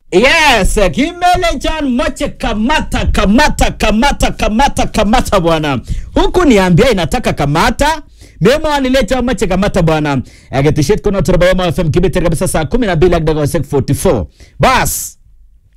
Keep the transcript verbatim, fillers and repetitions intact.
Yes, Kimele Chan moche kamata kamata kamata kamata kamata bwana. Huku niambia inataka kamata. Memo anileta moche kamata bwana. Agetishit kuna turabaya F M kibiteri kabisa saa kumi na mbili dakika arobaini na nne. Bas.